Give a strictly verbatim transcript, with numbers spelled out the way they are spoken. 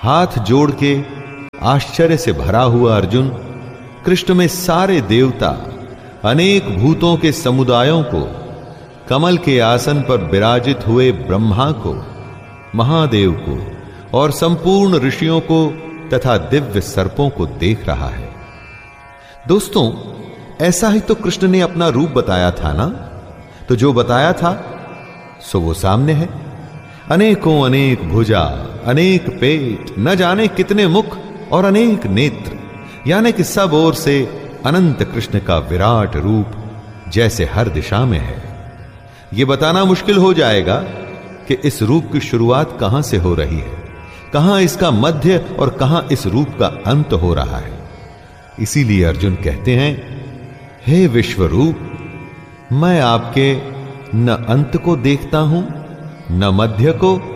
हाथ जोड़ के आश्चर्य से भरा हुआ अर्जुन कृष्ण में सारे देवता, अनेक भूतों के समुदायों को, कमल के आसन पर विराजित हुए ब्रह्मा को, महादेव को और संपूर्ण ऋषियों को तथा दिव्य सर्पों को देख रहा है। दोस्तों, ऐसा ही तो कृष्ण ने अपना रूप बताया था ना? तो जो बताया था सो वो सामने है। अनेकों अनेक भुजा, अनेक पेट, न जाने कितने मुख और अनेक नेत्र, यानी कि सब ओर से अनंत कृष्ण का विराट रूप जैसे हर दिशा में है। यह बताना मुश्किल हो जाएगा कि इस रूप की शुरुआत कहां से हो रही है, कहां इसका मध्य और कहां इस रूप का अंत हो रहा है। इसीलिए अर्जुन कहते हैं, हे विश्वरूप, मैं आपके न अंत को देखता हूं, न मध्य को